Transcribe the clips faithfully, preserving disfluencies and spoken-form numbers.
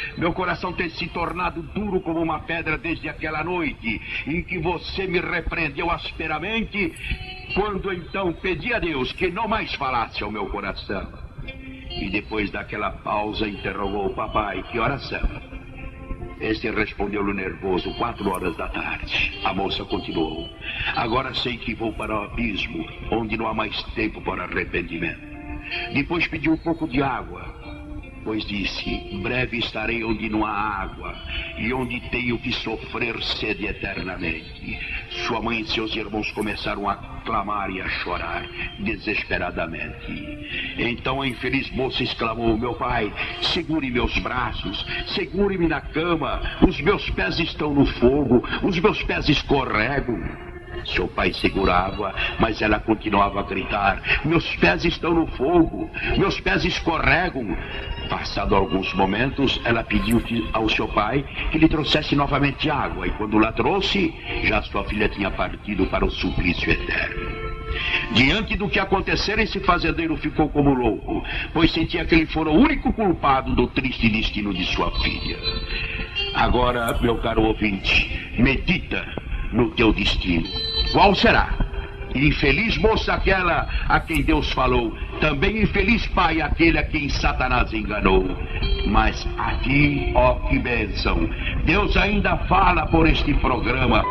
Meu coração tem se tornado duro como uma pedra desde aquela noite em que você me repreendeu asperamente, quando então pedi a Deus que não mais falasse ao meu coração. E depois daquela pausa interrogou o papai: que horas são? Este respondeu-lhe nervoso: quatro horas da tarde. A moça continuou: agora sei que vou para o abismo, onde não há mais tempo para arrependimento. Depois pediu um pouco de água, pois disse: breve estarei onde não há água e onde tenho que sofrer sede eternamente. Sua mãe e seus irmãos começaram a clamar e a chorar desesperadamente. Então a infeliz moça exclamou: meu pai, segure meus braços, segure-me na cama, os meus pés estão no fogo, os meus pés escorregam. Seu pai segurava, mas ela continuava a gritar: meus pés estão no fogo, meus pés escorregam. Passado alguns momentos, ela pediu ao seu pai que lhe trouxesse novamente água, e quando lá trouxe, já sua filha tinha partido para o suplício eterno. Diante do que acontecera, esse fazendeiro ficou como louco, pois sentia que ele fora o único culpado do triste destino de sua filha. Agora, meu caro ouvinte, medita no teu destino. Qual será? Infeliz moça aquela a quem Deus falou, também infeliz pai aquele a quem Satanás enganou. Mas a ti, ó que bênção, Deus ainda fala por este programa.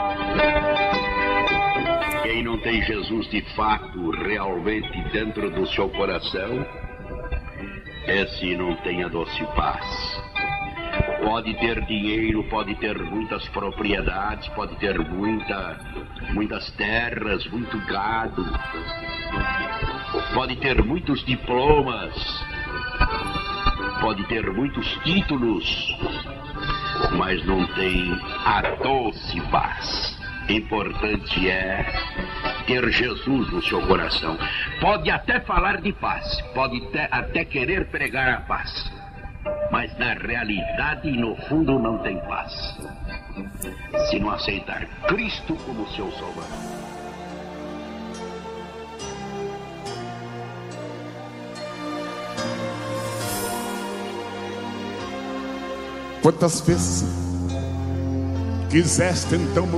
Quem não tem Jesus de fato, realmente dentro do seu coração, esse não tem a doce paz. Pode ter dinheiro, pode ter muitas propriedades, pode ter muita, muitas terras, muito gado, pode ter muitos diplomas, pode ter muitos títulos, mas não tem a doce paz. Importante é ter Jesus no seu coração. Pode até falar de paz, pode até querer pregar a paz, mas na realidade e no fundo não tem paz, se não aceitar Cristo como seu Salvador. Quantas vezes quiseste então